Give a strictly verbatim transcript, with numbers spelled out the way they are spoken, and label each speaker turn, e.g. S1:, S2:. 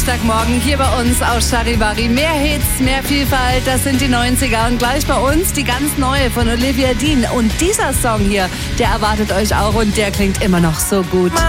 S1: Morgen hier bei uns aus Charivari. Mehr Hits, mehr Vielfalt, das sind die neunziger. Und gleich bei uns die ganz neue von Olivia Dean. Und dieser Song hier, der erwartet euch auch und der klingt immer noch so gut.